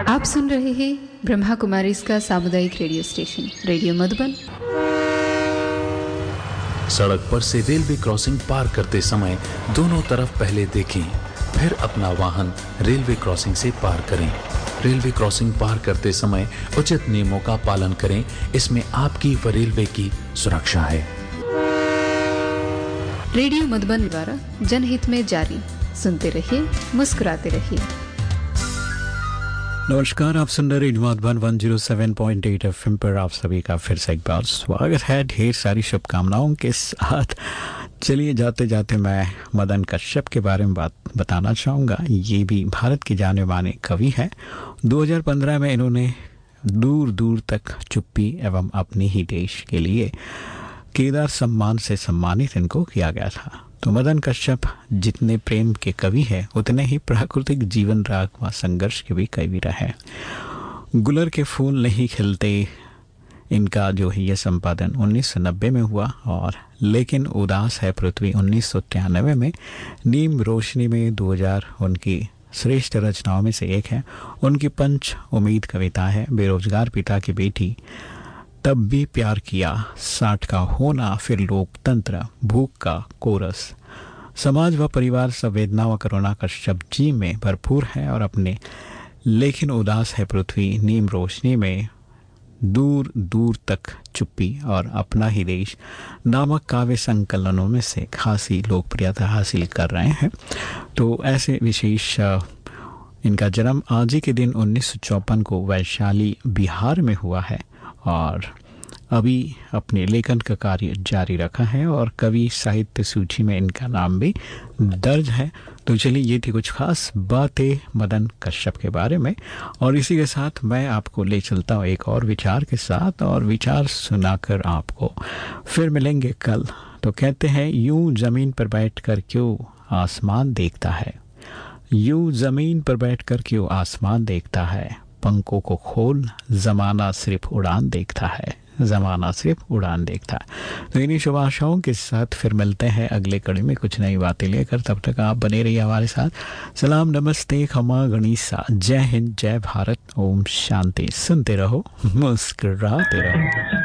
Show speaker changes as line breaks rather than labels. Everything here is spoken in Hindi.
आप सुन रहे हैं ब्रह्मा कुमारी इसका सामुदायिक रेडियो स्टेशन रेडियो मधुबन।
सड़क पर से रेलवे क्रॉसिंग पार करते समय दोनों तरफ पहले देखें, फिर अपना वाहन रेलवे क्रॉसिंग से पार करें। रेलवे क्रॉसिंग पार करते समय उचित नियमों का पालन करें, इसमें आपकी व रेलवे की सुरक्षा है।
रेडियो मधुबन द्वारा जनहित में जारी। सुनते रहिए, मुस्कुराते रहिए।
नमस्कार, आप सुन रहे रेडियो मधुबन 107.8 एफएम पर आप सभी का फिर से एक बार स्वागत है। ढेर सारी शुभकामनाओं के साथ चलिए जाते जाते मैं मदन कश्यप के बारे में बताना चाहूँगा। ये भी भारत के जाने माने कवि हैं। 2015 में इन्होंने दूर दूर तक चुप्पी एवं अपने ही देश के लिए केदार सम्मान से सम्मानित इनको किया गया था। तो मदन कश्यप जितने प्रेम के कवि हैं उतने ही प्राकृतिक जीवन राग व संघर्ष के भी कवि रहे। गुलर के फूल नहीं खिलते, इनका जो है ये संपादन 1990 में हुआ, और लेकिन उदास है पृथ्वी 1993 में, नीम रोशनी में 2000 उनकी श्रेष्ठ रचनाओं में से एक है। उनकी पंच उम्मीद कविता है। बेरोजगार पिता की बेटी, तब भी प्यार किया, 60 का होना, फिर लोकतंत्र, भूख का कोरस। समाज व परिवार संवेदना व करुणा कश्यप जी में भरपूर है और अपने लेकिन उदास है पृथ्वी, नीम रोशनी में, दूर दूर तक चुप्पी और अपना ही देश नामक काव्य संकलनों में से खासी लोकप्रियता हासिल कर रहे हैं। तो ऐसे विशेष इनका जन्म आज ही के दिन 1954 को वैशाली बिहार में हुआ है और अभी अपने लेखन का कार्य जारी रखा है और कवि साहित्य सूची में इनका नाम भी दर्ज है। तो चलिए, ये थी कुछ खास बातें मदन कश्यप के बारे में, और इसी के साथ मैं आपको ले चलता हूँ एक और विचार के साथ, और विचार सुनाकर आपको फिर मिलेंगे कल। तो कहते हैं, यूं जमीन पर बैठकर क्यों आसमान देखता है, यूं जमीन पर बैठकर क्यों आसमान देखता है, पंखों को खोल, जमाना सिर्फ उड़ान देखता है, जमाना सिर्फ उड़ान देखता है। तो इन्हीं शुभ आशाओं के साथ फिर मिलते हैं अगले कड़ी में कुछ नई बातें लेकर। तब तक आप बने रहिए हमारे साथ। सलाम, नमस्ते, खमा गणिसा, जय हिंद, जय भारत, ओम शांति। सुनते रहो, मुस्कुराते रहो।